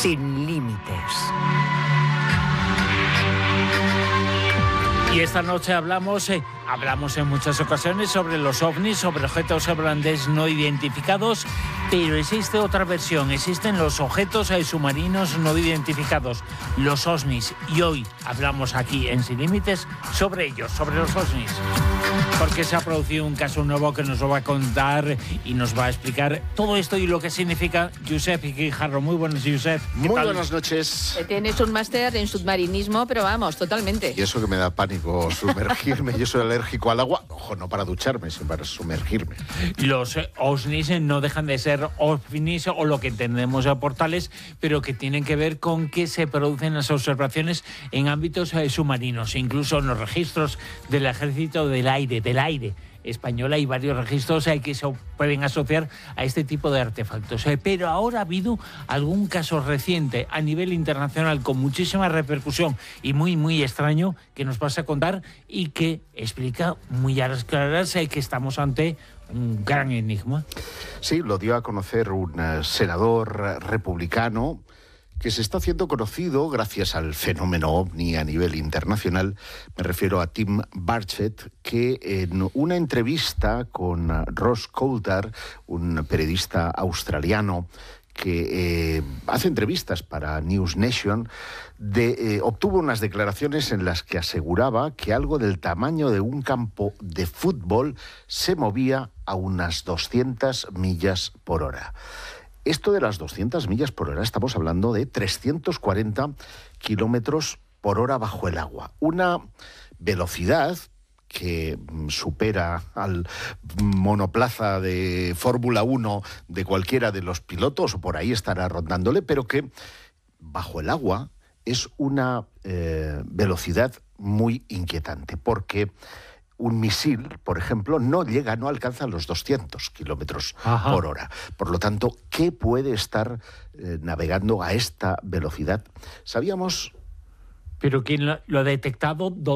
sin límites. Y esta noche hablamos en muchas ocasiones sobre los ovnis, sobre objetos volantes no identificados, pero existe otra versión, existen los objetos submarinos no identificados, los OSNIs, y hoy hablamos aquí en Sin Límites sobre ellos, sobre los OSNIs. Porque se ha producido un caso nuevo que nos lo va a contar y nos va a explicar todo esto y lo que significa Josep Guijarro. Muy buenos, Josep. Muy buenas noches. Tienes un máster en submarinismo, pero vamos, totalmente. Y eso que me da pánico sumergirme. Yo soy alérgico al agua. Ojo, no para ducharme, sino para sumergirme. Los OSNIs no dejan de ser ovnis o lo que entendemos por tales, pero que tienen que ver con que se producen las observaciones en ámbitos submarinos. Incluso en los registros del Ejército del Aire español hay varios registros que se pueden asociar a este tipo de artefactos. Pero ahora ha habido algún caso reciente a nivel internacional con muchísima repercusión y muy extraño que nos vas a contar y que explica muy a las claras que estamos ante un gran enigma. Sí, lo dio a conocer un senador republicano que se está haciendo conocido gracias al fenómeno ovni a nivel internacional. Me refiero a Tim Burchett, que en una entrevista con Ross Coulthard, un periodista australiano que hace entrevistas para News Nation, obtuvo unas declaraciones en las que aseguraba que algo del tamaño de un campo de fútbol se movía a unas 200 millas por hora. Esto de las 200 millas por hora, estamos hablando de 340 kilómetros por hora bajo el agua. Una velocidad que supera al monoplaza de Fórmula 1 de cualquiera de los pilotos, o por ahí estará rondándole, pero que bajo el agua es una velocidad muy inquietante, porque un misil, por ejemplo, no alcanza los 200 kilómetros por hora. Por lo tanto, ¿qué puede estar navegando a esta velocidad? Sabíamos... ¿Pero quién lo ha detectado?